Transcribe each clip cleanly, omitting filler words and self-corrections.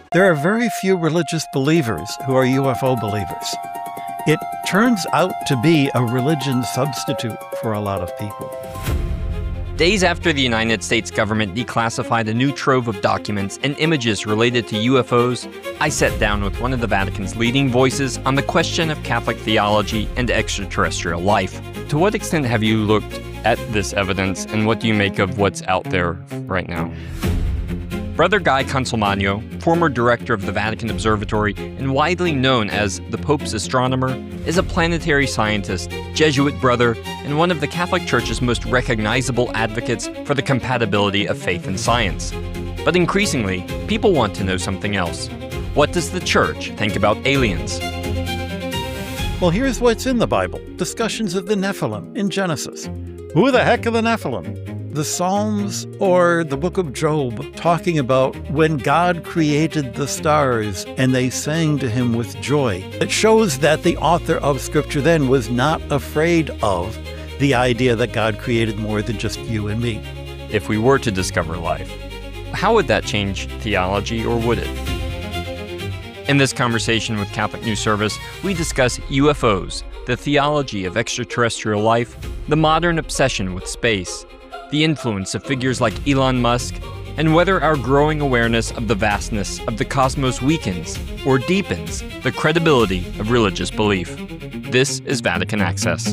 There are very few religious believers who are UFO believers. It turns out to be a religion substitute for a lot of people. Days after the United States government declassified a new trove of documents and images related to UFOs, I sat down with one of the Vatican's leading voices on the question of Catholic theology and extraterrestrial life. To what extent have you looked at this evidence, and what do you make of what's out there right now? Brother Guy Consolmagno, former director of the Vatican Observatory and widely known as the Pope's astronomer, is a planetary scientist, Jesuit brother, and one of the Catholic Church's most recognizable advocates for the compatibility of faith and science. But increasingly, people want to know something else. What does the Church think about aliens? Well, here's what's in the Bible. Discussions of the Nephilim in Genesis. Who the heck are the Nephilim? The Psalms or the book of Job talking about when God created the stars and they sang to him with joy. It shows that the author of Scripture then was not afraid of the idea that God created more than just you and me. If we were to discover life, how would that change theology, or would it? In this conversation with Catholic News Service, we discuss UFOs, the theology of extraterrestrial life, the modern obsession with space, the influence of figures like Elon Musk, and whether our growing awareness of the vastness of the cosmos weakens or deepens the credibility of religious belief. This is Vatican Access.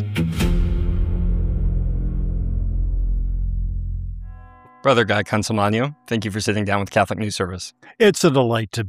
Brother Guy Consolmagno, thank you for sitting down with Catholic News Service. It's a delight to